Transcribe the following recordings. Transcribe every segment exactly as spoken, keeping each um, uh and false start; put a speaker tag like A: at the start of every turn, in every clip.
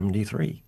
A: seventy-three.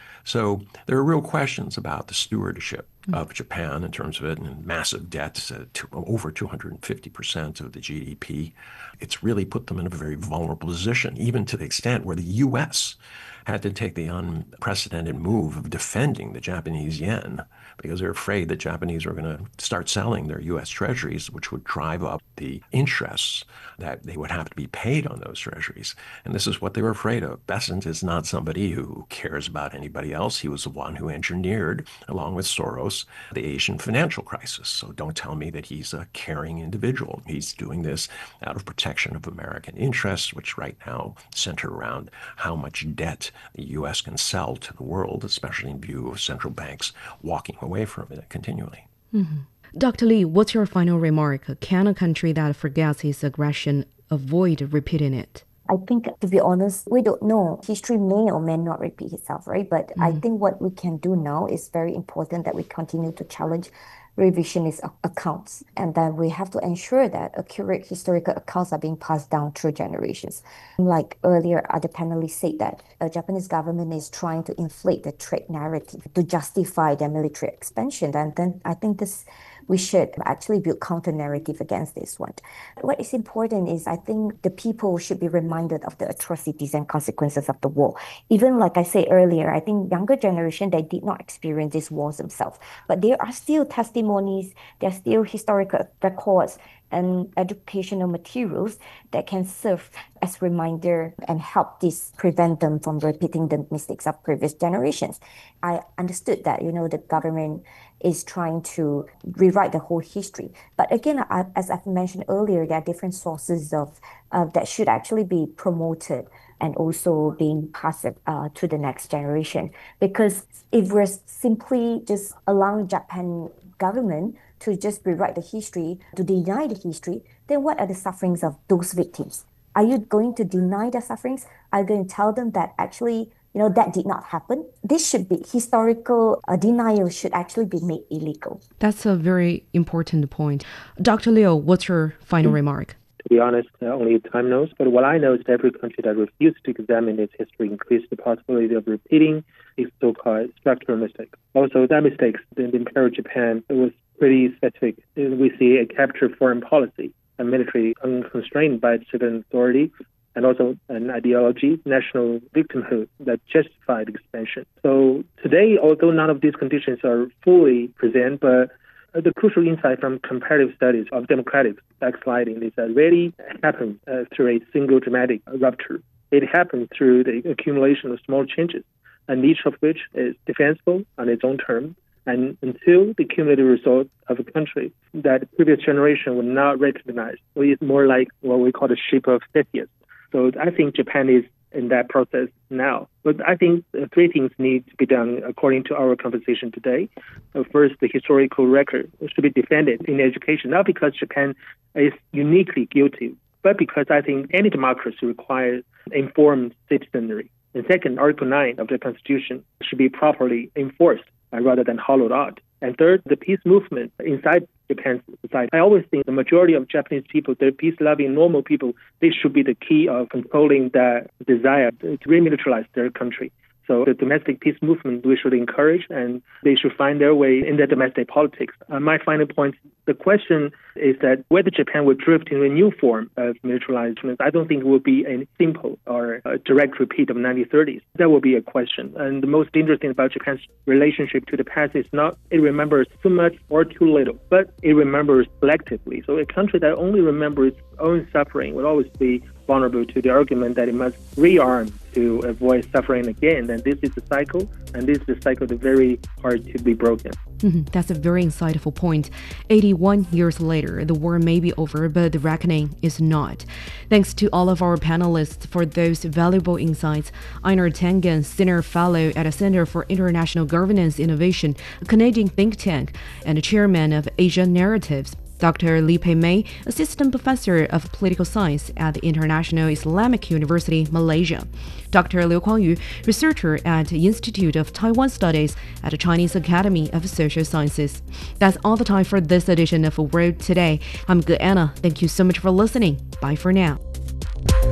A: So there are real questions about the stewardship of Japan in terms of it, and massive debts at two, over two hundred fifty percent of the G D P. It's really put them in a very vulnerable position, even to the extent where the U S had to take the unprecedented move of defending the Japanese yen because they're afraid that Japanese are going to start selling their U S treasuries, which would drive up the interests that they would have to be paid on those treasuries. And this is what they were afraid of. Bessent is not somebody who cares about anybody else. He was the one who engineered, along with Soros, the Asian financial crisis. So don't tell me that he's a caring individual. He's doing this out of protection of American interests, which right now center around how much debt the U S can sell to the world, especially in view of central banks walking away from it continually.
B: Mm-hmm. Doctor Lee, what's your final remark? Can a country that forgets its aggression avoid repeating it?
C: I think, to be honest, we don't know. History may or may not repeat itself, right? But mm. I think what we can do now is very important, that we continue to challenge revisionist accounts, and that we have to ensure that accurate historical accounts are being passed down through generations. Like earlier, other panelists said that the Japanese government is trying to inflate the trade narrative to justify their military expansion, and then I think this we should actually build counter-narrative against this one. What is important is I think the people should be reminded of the atrocities and consequences of the war. Even like I said earlier, I think younger generation, they did not experience these wars themselves. But there are still testimonies, there are still historical records and educational materials that can serve as reminder and help this prevent them from repeating the mistakes of previous generations. I understood that, you know, the government is trying to rewrite the whole history. But again, I, as I've mentioned earlier, there are different sources of uh, that should actually be promoted and also being passed uh, to the next generation. Because if we're simply just allowing Japan government to just rewrite the history, to deny the history, then what are the sufferings of those victims? Are you going to deny their sufferings? Are you going to tell them that actually, you know, that did not happen? This should be, historical uh, denial should actually be made illegal.
B: That's a very important point. Doctor Liu, what's your final mm-hmm. remark?
D: To be honest, uh, only time knows. But what I know is that every country that refuses to examine its history increases the possibility of repeating its so-called structural mistakes. Also, that mistakes in the Imperial Japan, it was pretty specific. We see a captured foreign policy, a military unconstrained by civil authority, and also an ideology, national victimhood that justified expansion. So today, although none of these conditions are fully present, but the crucial insight from comparative studies of democratic backsliding is that it really happened uh, through a single dramatic rupture. It happened through the accumulation of small changes, and each of which is defensible on its own terms. And until the cumulative result of a country that the previous generation would not recognize, so it's more like what we call the shape of Theseus. So I think Japan is in that process now. But I think three things need to be done according to our conversation today. First, the historical record should be defended in education, not because Japan is uniquely guilty, but because I think any democracy requires informed citizenry. And second, Article nine of the Constitution should be properly enforced rather than hollowed out. And third, the peace movement inside Japan's society. I always think the majority of Japanese people, they're peace-loving, normal people, they should be the key of controlling the desire to remilitarize their country. So the domestic peace movement we should encourage, and they should find their way in their domestic politics. Uh, my final point, the question is that whether Japan will drift into a new form of militarization, I don't think it will be a simple or a direct repeat of the nineteen thirties. That will be a question. And the most interesting about Japan's relationship to the past is not it remembers too much or too little, but it remembers selectively. So a country that only remembers its own suffering will always be vulnerable to the argument that it must rearm to avoid suffering again. And this is a cycle, and this is a cycle that's very hard to be broken.
B: Mm-hmm. That's a very insightful point. eighty-one years later, the war may be over, but the reckoning is not. Thanks to all of our panelists for those valuable insights. Einar Tangen, Senior Fellow at the Center for International Governance Innovation, a Canadian think tank, and Chairman of Asia Narratives. Doctor Lee Pei-mei, Assistant Professor of Political Science at the International Islamic University, Malaysia. Doctor Liu Kuang-yu, Researcher at the Institute of Taiwan Studies at the Chinese Academy of Social Sciences. That's all the time for this edition of World Today. I'm Ge Anna. Thank you so much for listening. Bye for now.